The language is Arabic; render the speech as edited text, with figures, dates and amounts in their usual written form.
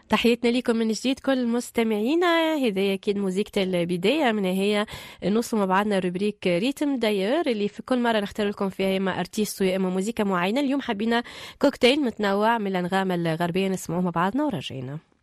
تحياتنا لكم من جديد كل مستمعينا. هذه أكيد موسيقى البداية، من هي نوصل مع بعضنا روبريك ريتم داير اللي في كل مرة نختار لكم فيها إما أرتيست يا إما موسيقى معينة. اليوم حبينا كوكتيل متنوع من الأنغام الغربية نسمعوه مع بعضنا ورجعنا.